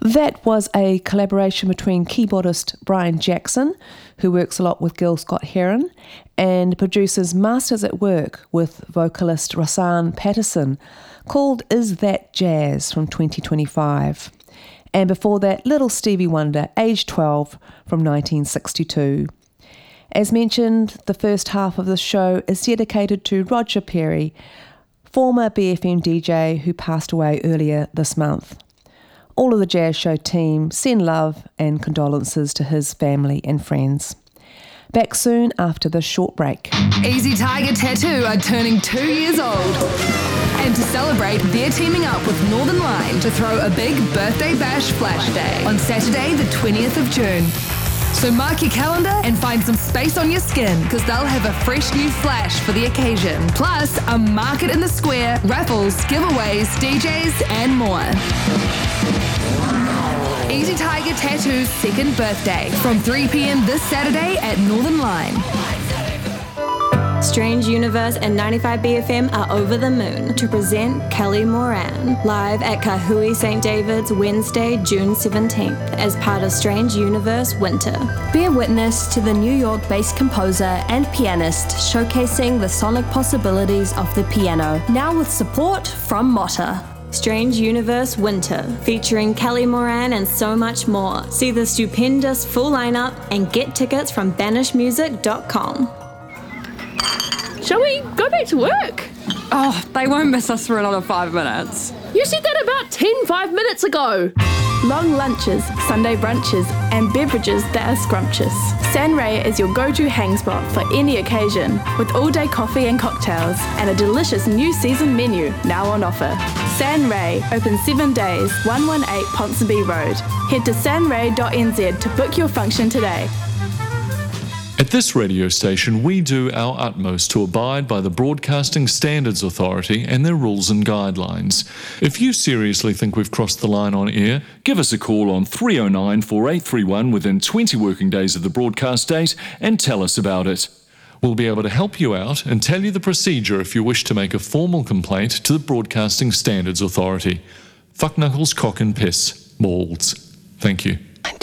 That was a collaboration between keyboardist Brian Jackson, who works a lot with Gil Scott-Heron, and producers Masters at Work with vocalist Rosanne Patterson, called Is That Jazz from 2025. And before that, Little Stevie Wonder, Age 12 from 1962. As mentioned, the first half of the show is dedicated to Roger Perry, former BFM DJ who passed away earlier this month. All of the Jazz Show team send love and condolences to his family and friends. Back soon after this short break. Easy Tiger Tattoo are turning 2 years old. And to celebrate, they're teaming up with Northern Line to throw a big birthday bash flash day on Saturday the 20th of June. So mark your calendar and find some space on your skin, because they'll have a fresh new flash for the occasion. Plus, a market in the square, raffles, giveaways, DJs and more. Easy Tiger Tattoo's second birthday from 3 p.m. this Saturday at Northern Line. Strange Universe and 95BFM are over the moon to present Kelly Moran live at Kahui St. David's Wednesday, June 17th as part of Strange Universe Winter. Bear witness to the New York-based composer and pianist showcasing the sonic possibilities of the piano, now with support from Motta. Strange Universe Winter, featuring Kelly Moran and so much more. See the stupendous full lineup and get tickets from banishmusic.com. Shall we go back to work? Oh, they won't miss us for another 5 minutes. You said that about 5 minutes ago. Long lunches, Sunday brunches, and beverages that are scrumptious. San Ray is your go-to hang spot for any occasion, with all-day coffee and cocktails, and a delicious new season menu now on offer. San Ray, open 7 days, 118 Ponsonby Road. Head to sanray.nz to book your function today. At this radio station, we do our utmost to abide by the Broadcasting Standards Authority and their rules and guidelines. If you seriously think we've crossed the line on air, give us a call on 309 4831 within 20 working days of the broadcast date and tell us about it. We'll be able to help you out and tell you the procedure if you wish to make a formal complaint to the Broadcasting Standards Authority. Fuck knuckles, cock and piss. Balls. Thank you.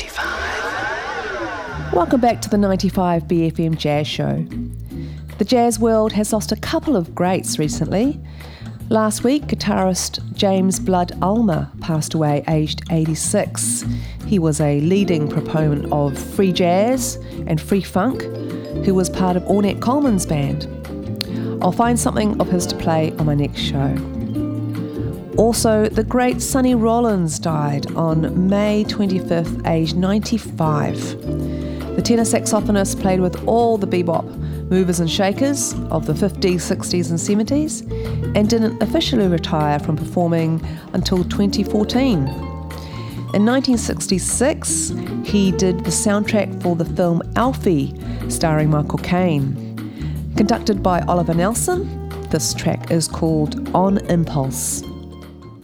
Welcome back to the 95 BFM Jazz Show. The jazz world has lost a couple of greats recently. Last week, guitarist James Blood Ulmer passed away aged 86. He was a leading proponent of free jazz and free funk, who was part of Ornette Coleman's band. I'll find something of his to play on my next show. Also, the great Sonny Rollins died on May 25th, aged 95. The tenor saxophonist played with all the bebop movers and shakers of the 50s, 60s and 70s and didn't officially retire from performing until 2014. In 1966, he did the soundtrack for the film Alfie, starring Michael Caine. Conducted by Oliver Nelson, this track is called On Impulse.